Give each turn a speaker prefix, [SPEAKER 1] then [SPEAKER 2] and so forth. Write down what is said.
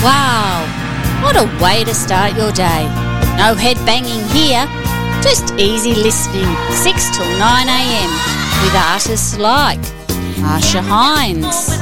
[SPEAKER 1] Wow, what a way to start your day. No head banging here, just easy listening 6 till 9 a.m. with artists like Marsha Hines,